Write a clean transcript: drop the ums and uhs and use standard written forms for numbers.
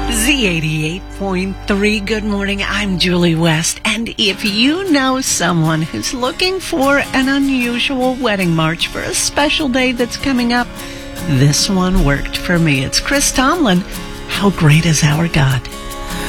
Z88.3. Good morning. I'm Julie West. And if you know someone who's looking for an unusual wedding march for a special day that's coming up, this one worked for me. It's Chris Tomlin. How great is our God?